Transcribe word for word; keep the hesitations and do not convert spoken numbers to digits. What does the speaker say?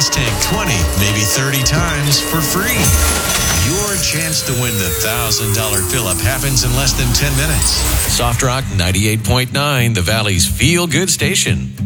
gas tank twenty, maybe thirty times for free. Your chance to win the one thousand dollars fill-up happens in less than ten minutes. Soft Rock ninety-eight point nine, the Valley's feel-good station.